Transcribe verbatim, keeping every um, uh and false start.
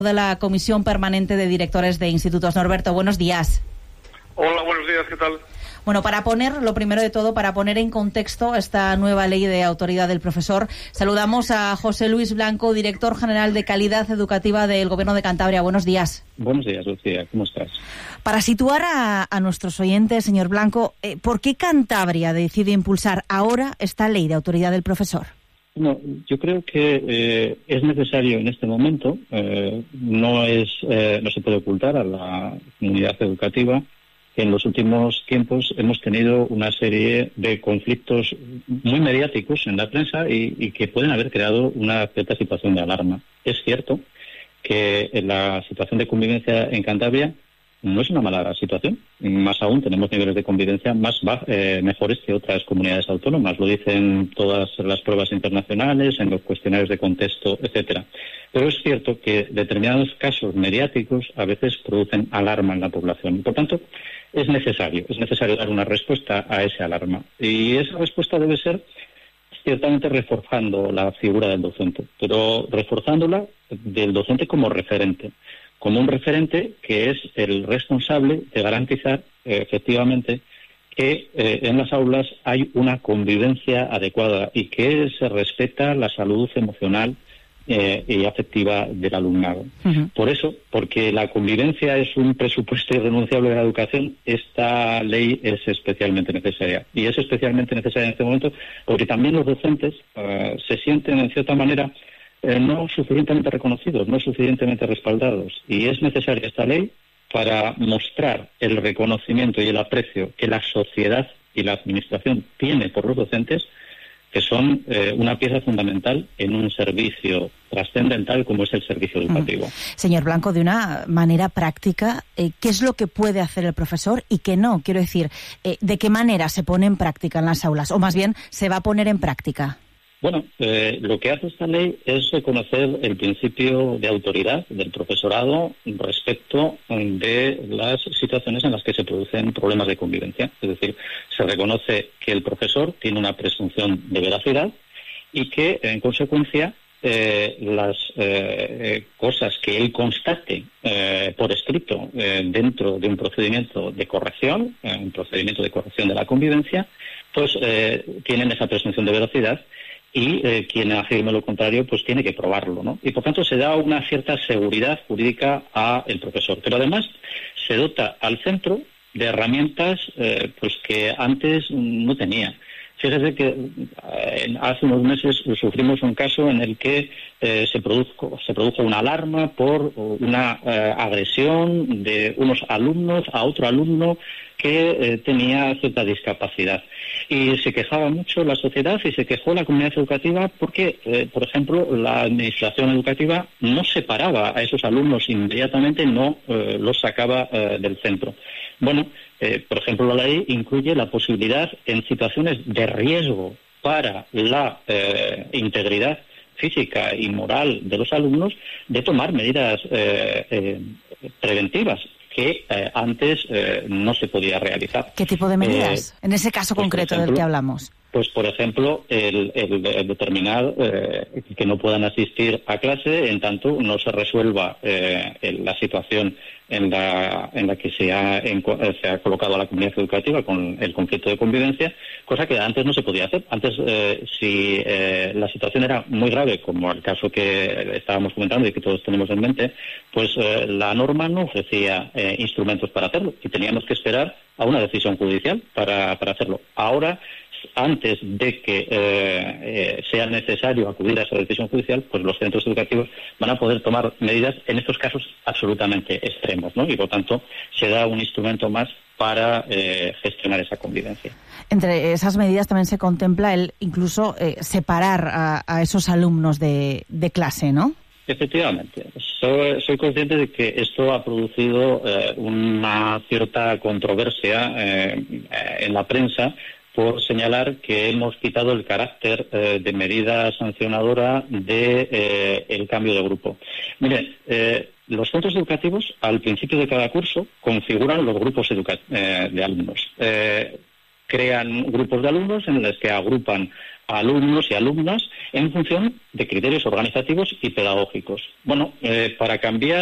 de la Comisión Permanente de Directores de Institutos. Norberto, buenos días. Hola, buenos días, ¿qué tal? Bueno, para poner, lo primero de todo, para poner en contexto esta nueva ley de autoridad del profesor, saludamos a José Luis Blanco, director general de Calidad Educativa del Gobierno de Cantabria. Buenos días. Buenos días, Lucía, ¿cómo estás? Para situar a, a nuestros oyentes, señor Blanco, eh, ¿por qué Cantabria decide impulsar ahora esta ley de autoridad del profesor? No, yo creo que eh, es necesario en este momento, eh, no es, eh, no se puede ocultar a la comunidad educativa que en los últimos tiempos hemos tenido una serie de conflictos muy mediáticos en la prensa y, y que pueden haber creado una cierta situación de alarma. Es cierto que la situación de convivencia en Cantabria no es una mala situación, más aún tenemos niveles de convivencia más baj- eh, mejores que otras comunidades autónomas, lo dicen todas las pruebas internacionales, en los cuestionarios de contexto, etcétera. Pero es cierto que determinados casos mediáticos a veces producen alarma en la población y por tanto es necesario, es necesario dar una respuesta a esa alarma y esa respuesta debe ser ciertamente reforzando la figura del docente, pero reforzándola del docente como referente. como un referente que es el responsable de garantizar eh, efectivamente que eh, en las aulas hay una convivencia adecuada y que se respeta la salud emocional eh, y afectiva del alumnado. Uh-huh. Por eso, porque la convivencia es un presupuesto irrenunciable de la educación, esta ley es especialmente necesaria. Y es especialmente necesaria en este momento porque también los docentes uh, se sienten en cierta manera Eh, no suficientemente reconocidos, no suficientemente respaldados. Y es necesaria esta ley para mostrar el reconocimiento y el aprecio que la sociedad y la administración tiene por los docentes, que son eh, una pieza fundamental en un servicio trascendental como es el servicio educativo. Mm. Señor Blanco, de una manera práctica, eh, ¿qué es lo que puede hacer el profesor y qué no? Quiero decir, eh, ¿de qué manera se pone en práctica en las aulas? O más bien, ¿se va a poner en práctica? Bueno, eh, lo que hace esta ley es reconocer el principio de autoridad del profesorado respecto de las situaciones en las que se producen problemas de convivencia. Es decir, se reconoce que el profesor tiene una presunción de veracidad y que, en consecuencia, eh, las eh, cosas que él constate eh, por escrito eh, dentro de un procedimiento de corrección, eh, un procedimiento de corrección de la convivencia, pues eh, tienen esa presunción de veracidad. Y eh, quien afirme lo contrario pues tiene que probarlo, ¿no? Y por tanto se da una cierta seguridad jurídica al profesor. Pero además se dota al centro de herramientas eh, pues que antes no tenía. Fíjese que eh, hace unos meses sufrimos un caso en el que eh, se produjo se produjo una alarma por una eh, agresión de unos alumnos a otro alumno que eh, tenía cierta discapacidad. Y se quejaba mucho la sociedad y se quejó la comunidad educativa porque, eh, por ejemplo, la administración educativa no separaba a esos alumnos inmediatamente, no eh, los sacaba eh, del centro. Bueno, eh, por ejemplo, la ley incluye la posibilidad en situaciones de riesgo para la eh, integridad física y moral de los alumnos de tomar medidas eh, eh, preventivas que eh, antes eh, no se podía realizar. ¿Qué tipo de medidas? Eh, en ese caso pues, concreto ejemplo, del que hablamos. Pues, por ejemplo, el, el, el determinar eh, que no puedan asistir a clase en tanto no se resuelva eh, la situación en la en la que se ha, en, se ha colocado a la comunidad educativa con el conflicto de convivencia, cosa que antes no se podía hacer. Antes, eh, si eh, la situación era muy grave, como el caso que estábamos comentando y que todos tenemos en mente, pues eh, la norma no ofrecía eh, instrumentos para hacerlo y teníamos que esperar a una decisión judicial para, para hacerlo. Ahora, antes de que eh, eh, sea necesario acudir a esa decisión judicial, pues los centros educativos van a poder tomar medidas en estos casos absolutamente extremos, ¿no? Y por tanto se da un instrumento más para eh, gestionar esa convivencia. Entre esas medidas también se contempla el incluso eh, separar a, a esos alumnos de, de clase, ¿no? Efectivamente. Soy, soy consciente de que esto ha producido eh, una cierta controversia eh, en la prensa por señalar que hemos quitado el carácter eh, de medida sancionadora de eh, el cambio de grupo. Mire, eh, los centros educativos al principio de cada curso configuran los grupos educa- eh, de alumnos. Eh, crean grupos de alumnos en los que agrupan a alumnos y alumnas en función de criterios organizativos y pedagógicos. Bueno, eh, para cambiar